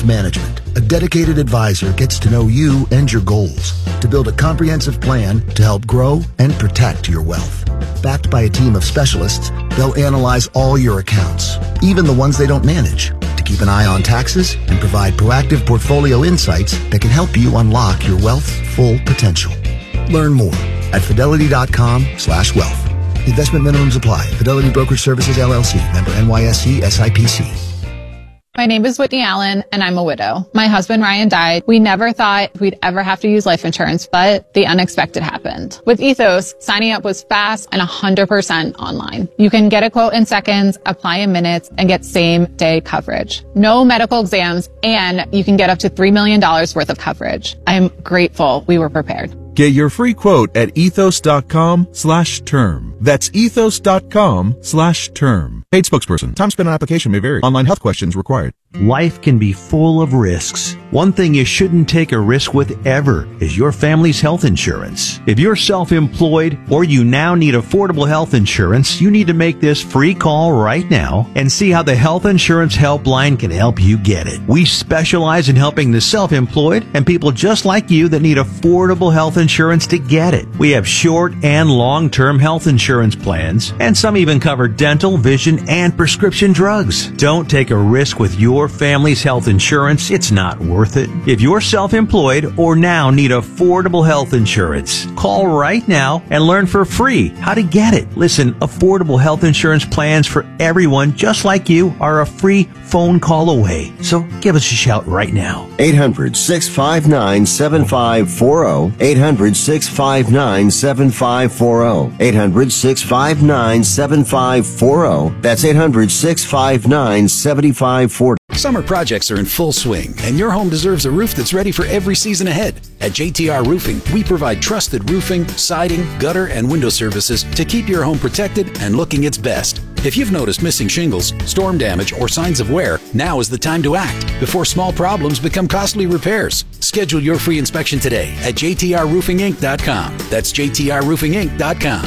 Management. A dedicated advisor gets to know you and your goals to build a comprehensive plan to help grow and protect your wealth. Backed by a team of specialists, they'll analyze all your accounts, even the ones they don't manage, to keep an eye on taxes and provide proactive portfolio insights that can help you unlock your wealth's full potential. Learn more at fidelity.com/wealth. Investment minimums apply. Fidelity Brokerage Services, LLC. Member NYSE SIPC. My name is Whitney Allen, and I'm a widow. My husband, Ryan, died. We never thought we'd ever have to use life insurance, but the unexpected happened. With Ethos, signing up was fast and 100% online. You can get a quote in seconds, apply in minutes, and get same-day coverage. No medical exams, and you can get up to $3 million worth of coverage. I am grateful we were prepared. Get your free quote at ethos.com/term. That's ethos.com/term. Paid spokesperson. Time spent on application may vary. Online health questions required. Life can be full of risks. One thing you shouldn't take a risk with ever is your family's health insurance. If you're self-employed or you now need affordable health insurance, you need to make this free call right now and see how the Health Insurance Helpline can help you get it. We specialize in helping the self-employed and people just like you that need affordable health insurance to get it. We have short and long-term health insurance plans, and some even cover dental, vision, and prescription drugs. Don't take a risk with your family's health insurance. It's not worth it. If you're self-employed or now need affordable health insurance, call right now and learn for free how to get it. Listen, affordable health insurance plans for everyone just like you are a free phone call away. So give us a shout right now. 800-659-7540. 800-659-7540. 800-659-7540. That's 800-659-7540. Summer projects are in full swing, and your home deserves a roof that's ready for every season ahead. At JTR Roofing, we provide trusted roofing, siding, gutter, and window services to keep your home protected and looking its best. If you've noticed missing shingles, storm damage, or signs of wear, now is the time to act before small problems become costly repairs. Schedule your free inspection today at jtrroofinginc.com. That's jtrroofinginc.com.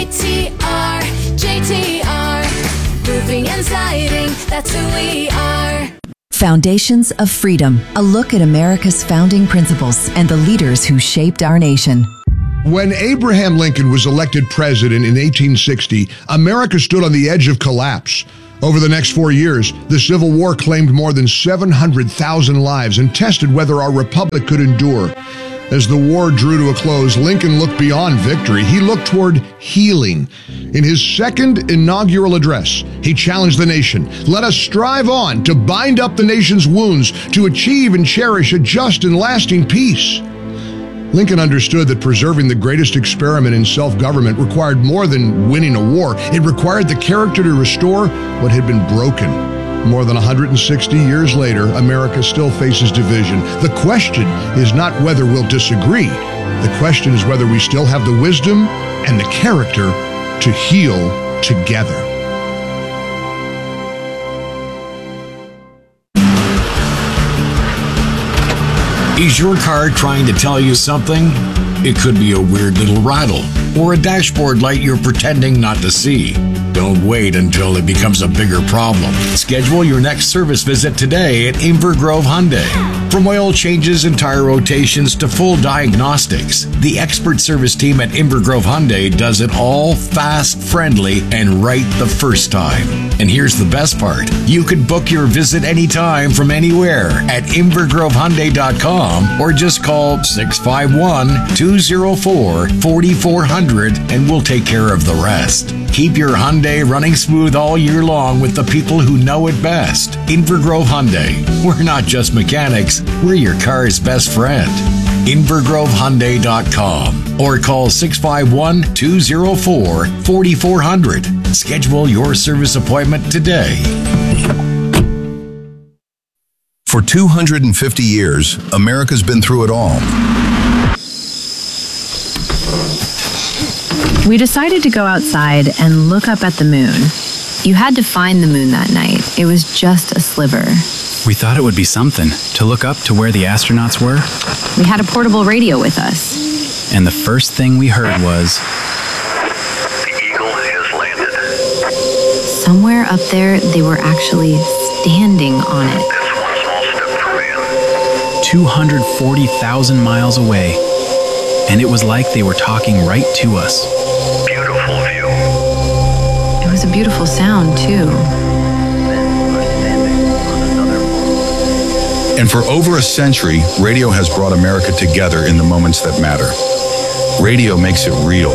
JTR, roofing and siding, that's who we are. Foundations of Freedom, a look at America's founding principles and the leaders who shaped our nation. When Abraham Lincoln was elected president in 1860, America stood on the edge of collapse. Over the next 4 years, the Civil War claimed more than 700,000 lives and tested whether our republic could endure. As the war drew to a close, Lincoln looked beyond victory. He looked toward healing. In his second inaugural address, he challenged the nation. Let us strive on to bind up the nation's wounds, to achieve and cherish a just and lasting peace. Lincoln understood that preserving the greatest experiment in self-government required more than winning a war. It required the character to restore what had been broken. More than 160 years later, America still faces division. The question is not whether we'll disagree. The question is whether we still have the wisdom and the character to heal together. Is your car trying to tell you something? It could be a weird little rattle or a dashboard light you're pretending not to see. Don't wait until it becomes a bigger problem. Schedule your next service visit today at Invergrove Hyundai. From oil changes and tire rotations to full diagnostics, the expert service team at Invergrove Hyundai does it all fast, friendly, and right the first time. And here's the best part. You can book your visit anytime from anywhere at InvergroveHyundai.com or just call 651-204-4400 and we'll take care of the rest. Keep your Hyundai running smooth all year long with the people who know it best. Invergrove Hyundai. We're not just mechanics, we're your car's best friend. InvergroveHyundai.com or call 651-204-4400. Schedule your service appointment today. For 250 years, America's been through it all. We decided to go outside and look up at the moon. You had to find the moon that night. It was just a sliver. We thought it would be something to look up to where the astronauts were. We had a portable radio with us. And the first thing we heard was... The Eagle has landed. Somewhere up there, they were actually standing on it. That's one small step for man, 240,000 miles away, and it was like they were talking right to us. Beautiful view. It was a beautiful sound, too. And for over a century, radio has brought America together in the moments that matter. Radio makes it real.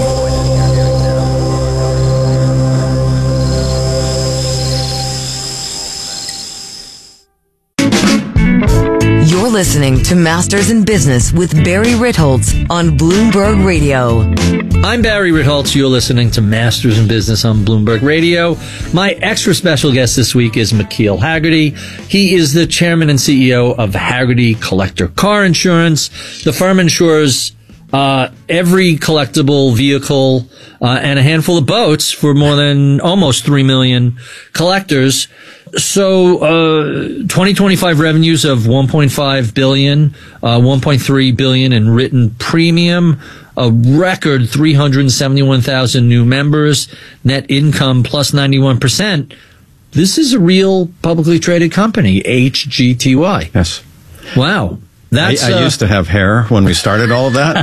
You're listening to Masters in Business with Barry Ritholtz on Bloomberg Radio. I'm Barry Ritholtz. You're listening to Masters in Business on Bloomberg Radio. My extra special guest this week is McKeel Hagerty. He is the chairman and CEO of Hagerty Collector Car Insurance. The firm insures every collectible vehicle and a handful of boats for more than almost 3 million collectors. So 2025 revenues of $1.5 billion, $1.3 billion in written premium, a record 371,000 new members, net income plus 91%. This is a real publicly traded company, HGTY. Yes. Wow. I used to have hair when we started all of that,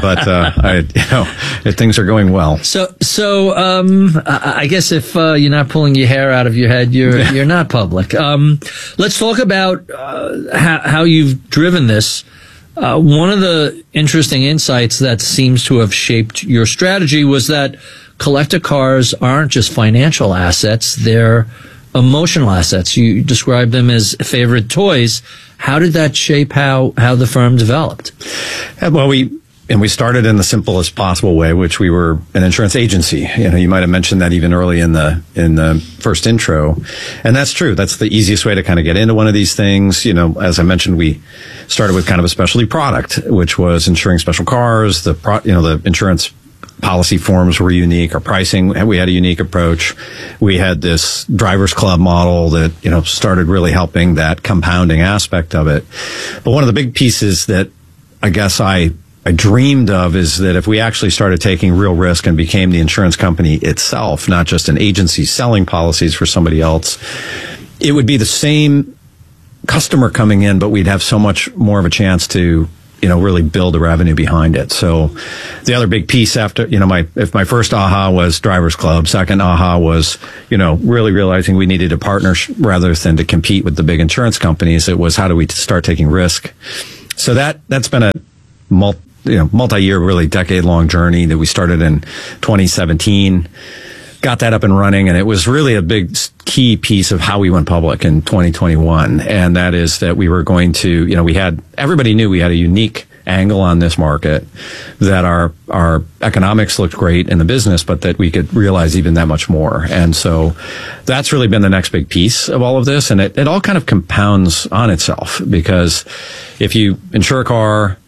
but things are going well. So I guess if you're not pulling your hair out of your head, you're not public. Let's talk about how you've driven this. One of the interesting insights that seems to have shaped your strategy was that collector cars aren't just financial assets; they're emotional assets. You describe them as favorite toys. How did that shape how the firm developed? Well, we started in the simplest possible way, which we were an insurance agency. You might have mentioned that even early in the first intro. And that's true. That's the easiest way to kind of get into one of these things. As I mentioned, we started with kind of a specialty product, which was insuring special cars. The insurance policy forms were unique. Our pricing, we had a unique approach. We had this drivers club model that, started really helping that compounding aspect of it. But one of the big pieces that I guess I dreamed of is that if we actually started taking real risk and became the insurance company itself, not just an agency selling policies for somebody else, it would be the same customer coming in, but we'd have so much more of a chance to really build the revenue behind it. So the other big piece after, if my first aha was Drivers Club, second aha was, really realizing we needed to partner rather than to compete with the big insurance companies. It was how do we start taking risk? So that's been a multi-year, really decade-long journey that we started in 2017. Got that up and running, and it was really a big key piece of how we went public in 2021. And that is that we were going to, everybody knew we had a unique angle on this market, that our economics looked great in the business, but that we could realize even that much more. And so that's really been the next big piece of all of this. And it all kind of compounds on itself, because if you insure a car,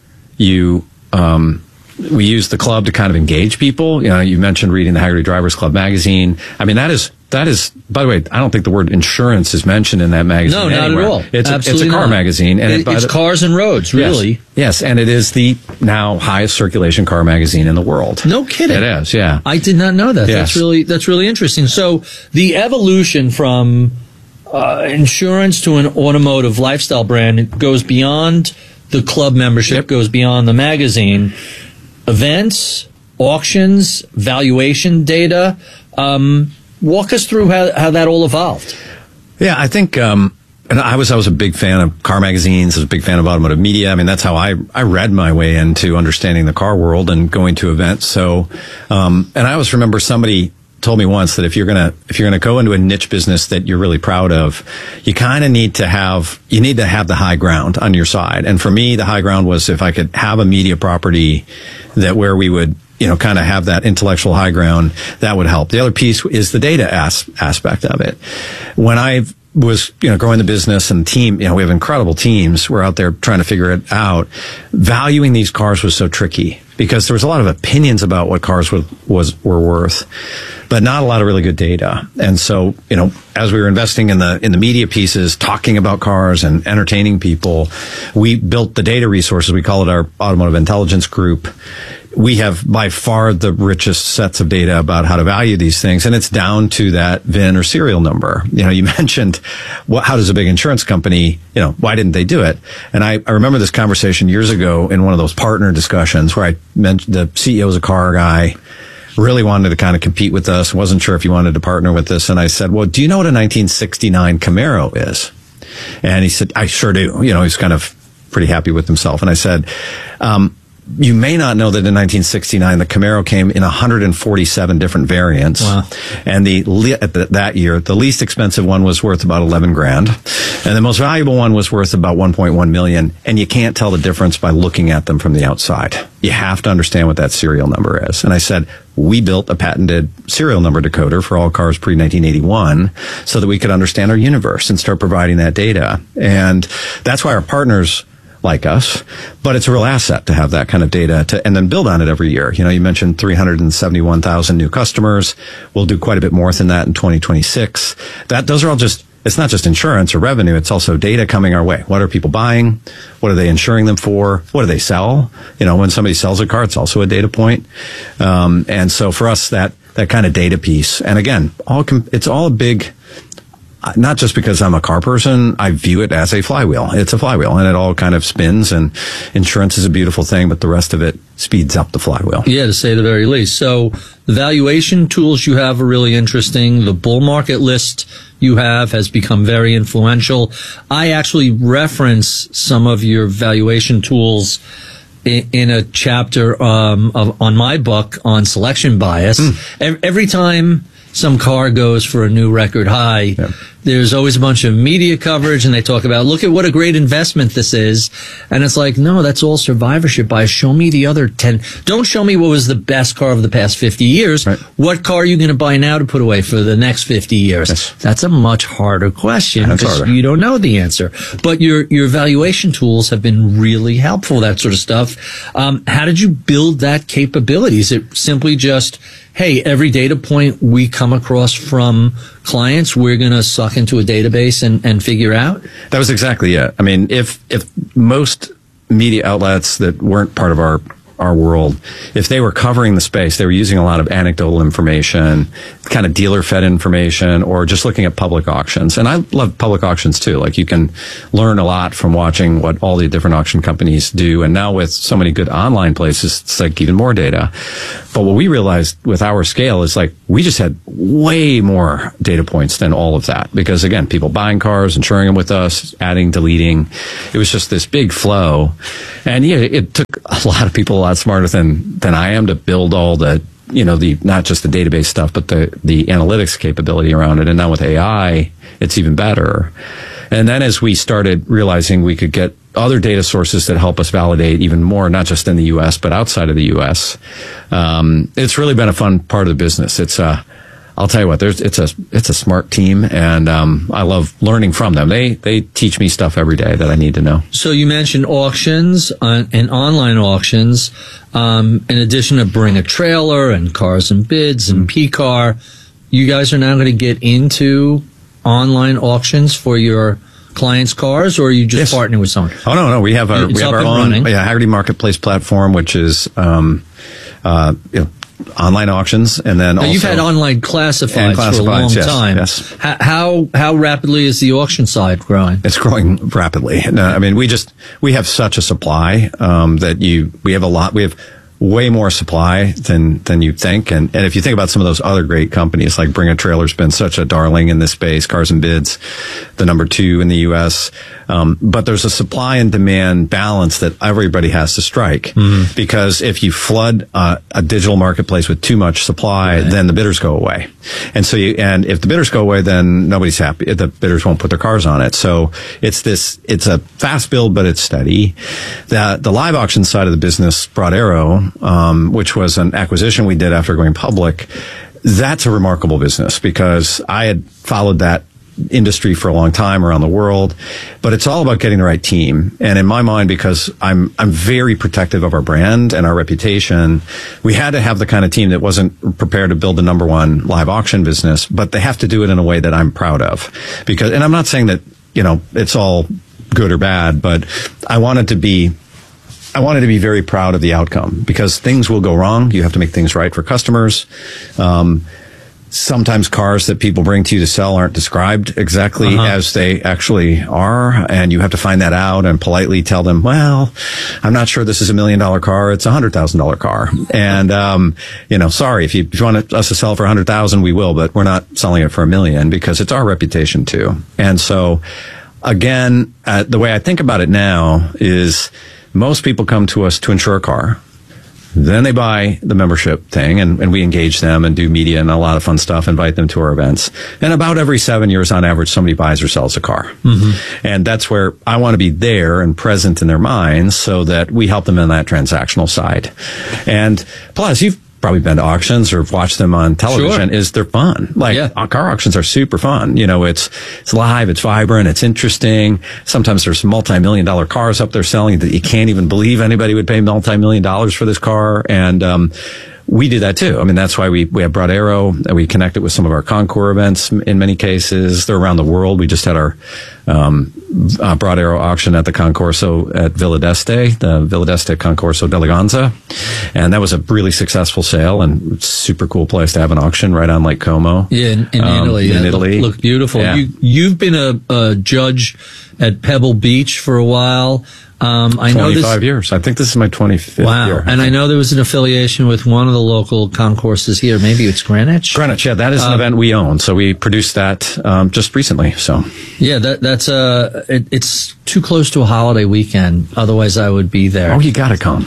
we use the club to kind of engage people. You mentioned reading the Hagerty Drivers Club magazine. I mean, that is, by the way, I don't think the word insurance is mentioned in that magazine. No, not anywhere. at all. It's a car magazine. And it's cars and roads, really. Yes, and it is the now highest circulation car magazine in the world. No kidding. It is, yeah. I did not know that. Yes. That's really interesting. So the evolution from insurance to an automotive lifestyle brand goes beyond the club membership, goes beyond the magazine. Events, auctions, valuation data. Walk us through how that all evolved. Yeah, I think, and I was a big fan of car magazines. I was a big fan of automotive media. I mean, that's how I read my way into understanding the car world and going to events. So, and I always remember somebody told me once that if you're gonna go into a niche business that you're really proud of, you kind of need to have the high ground on your side. And for me, the high ground was if I could have a media property that where we would, kind of have that intellectual high ground, that would help. The other piece is the data aspect of it. When I was, growing the business and team, we have incredible teams. We're out there trying to figure it out. Valuing these cars was so tricky because there was a lot of opinions about what cars were worth, but not a lot of really good data. And so, as we were investing in the media pieces, talking about cars and entertaining people, we built the data resources. We call it our Automotive Intelligence Group. We have by far the richest sets of data about how to value these things, and it's down to that VIN or serial number. You mentioned how does a big insurance company, why didn't they do it? And I remember this conversation years ago in one of those partner discussions where I mentioned the CEO was a car guy, really wanted to kind of compete with us, wasn't sure if he wanted to partner with us, and I said, well, do you know what a 1969 Camaro is? And he said, I sure do. He's kind of pretty happy with himself. And I said, you may not know that in 1969, the Camaro came in 147 different variants. Wow. And that year, the least expensive one was worth about $11,000. And the most valuable one was worth about $1.1 million. And you can't tell the difference by looking at them from the outside. You have to understand what that serial number is. And I said, we built a patented serial number decoder for all cars pre-1981 so that we could understand our universe and start providing that data. And that's why our partners like us, but it's a real asset to have that kind of data and then build on it every year. You mentioned 371,000 new customers. We'll do quite a bit more than that in 2026. Those are all it's not just insurance or revenue. It's also data coming our way. What are people buying? What are they insuring them for? What do they sell? When somebody sells a car, it's also a data point. And so for us, that kind of data piece, and again, it's all a big, not just because I'm a car person, I view it as a flywheel. It's a flywheel, and it all kind of spins, and insurance is a beautiful thing, but the rest of it speeds up the flywheel. Yeah, to say the very least. So the valuation tools you have are really interesting. The bull market list you have has become very influential. I actually reference some of your valuation tools in a chapter on my book on selection bias. Every time some car goes for a new record high, there's always a bunch of media coverage, and they talk about, look at what a great investment this is. And it's like, no, that's all survivorship bias. Show me the other 10. Don't show me what was the best car of the past 50 years. Right. What car are you going to buy now to put away for the next 50 years? Yes. That's a much harder question because you don't know the answer. But your valuation tools have been really helpful, that sort of stuff. How did you build that capability? Is it simply just, hey, every data point we come across from clients, we're going to suck into a database and figure out? That was exactly it. I mean, if most media outlets that weren't part of our world, if they were covering the space, they were using a lot of anecdotal information, kind of dealer-fed information, or just looking at public auctions. And I love public auctions too. Like, you can learn a lot from watching what all the different auction companies do. And now with so many good online places, it's like even more data. But what we realized with our scale is like, we just had way more data points than all of that. Because again, people buying cars, insuring them with us, adding, deleting. It was just this big flow. And yeah, it took a lot of people a lot smarter than I am to build all the, not just the database stuff, but the analytics capability around it. And now with AI, it's even better. And then as we started realizing we could get other data sources that help us validate even more, not just in the U.S., but outside of the U.S., it's really been a fun part of the business. I'll tell you what, it's a smart team, and I love learning from them. They teach me stuff every day that I need to know. So you mentioned auctions and online auctions. In addition to Bring a Trailer and Cars and Bids and P-Car, you guys are now going to get into online auctions for your clients' cars, or are you just partnering with someone? Oh, no. We have our own Hagerty Marketplace platform, which is online auctions, and then also you've had online classifieds for a long time. Yes. How rapidly is the auction side growing? It's growing rapidly. No, I mean, we have such a supply we have way more supply than you'd think. And if you think about some of those other great companies, like Bring a Trailer's been such a darling in this space, Cars and Bids, the number 2 in the U.S. But there's a supply and demand balance that everybody has to strike. Mm-hmm. Because if you flood a digital marketplace with too much supply, then the bidders go away. And if the bidders go away, then nobody's happy. The bidders won't put their cars on it. So it's a fast build, but it's steady. The live auction side of the business, Broad Arrow, which was an acquisition we did after going public, that's a remarkable business because I had followed that industry for a long time around the world, but it's all about getting the right team. And in my mind, because I'm very protective of our brand and our reputation, we had to have the kind of team that wasn't prepared to build the number one live auction business, but they have to do it in a way that I'm proud of. Because, and I'm not saying that, it's all good or bad, but I wanted to be very proud of the outcome, because things will go wrong. You have to make things right for customers. Sometimes cars that people bring to you to sell aren't described exactly as they actually are, and you have to find that out and politely tell them, well, I'm not sure this is $1 million car, it's a $100,000 car. And, sorry, if you want us to sell it for $100,000, we will, but we're not selling it for $1 million, because it's our reputation too. And so, again, the way I think about it now is most people come to us to insure a car. Then they buy the membership thing, and we engage them and do media and a lot of fun stuff, invite them to our events. And about every 7 years on average, somebody buys or sells a car. And that's where I want to be there and present in their minds so that we help them in that transactional side. And plus, you've probably been to auctions or watched them on television. They're fun. Car auctions are super fun. It's live, it's vibrant, it's interesting. Sometimes there's multi-million-dollar cars up there selling that you can't even believe anybody would pay multi-million-dollars for this car. And we do that too. I mean, that's why we have Broad Arrow. We connect it with some of our Concours events in many cases. They're around the world. We just had our Broad Arrow auction at the Concorso at Villa d'Este, the Villa d'Este Concorso d'Eleganza. And that was a really successful sale, and super cool place to have an auction right on Lake Como. Yeah, in Italy. In Italy. Looked beautiful. Yeah. You've been a judge at Pebble Beach for a while. I know 25 years. I think this is my 25th year. And I know there was an affiliation with one of the local concourses here. Maybe it's Greenwich? Greenwich, yeah. That is an event we own. So we produced that just recently. So yeah, it's too close to a holiday weekend. Otherwise, I would be there. Oh, you got to come.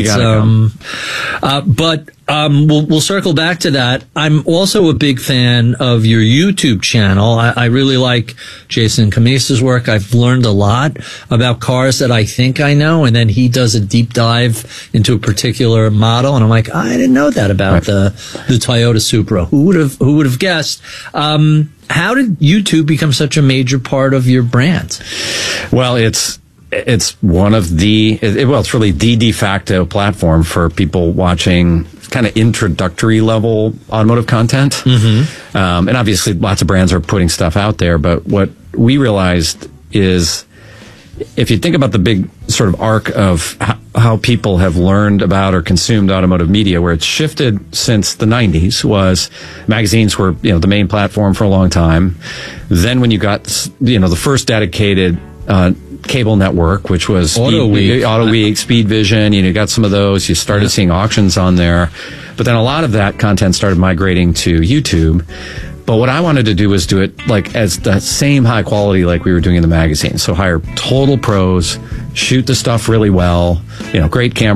We'll circle back to that. I'm also a big fan of your YouTube channel. I really like Jason Camisa's work. I've learned a lot about cars that I think I know, and then he does a deep dive into a particular model, and I'm like, I didn't know that about the Toyota Supra. Who would have guessed? How did YouTube become such a major part of your brand? Well, it's one of it's really the de facto platform for people watching kind of introductory level automotive content. And obviously lots of brands are putting stuff out there, but what we realized is, if you think about the big sort of arc of how people have learned about or consumed automotive media, where it's shifted since the 90s, was magazines were, the main platform for a long time. Then when you got, the first dedicated, cable network, which was AutoWeek, Speed Vision, you got some of those, you started seeing auctions on there. But then a lot of that content started migrating to YouTube. But what I wanted to do was do it like as the same high quality like we were doing in the magazine. So hire total pros, shoot the stuff really well, great camera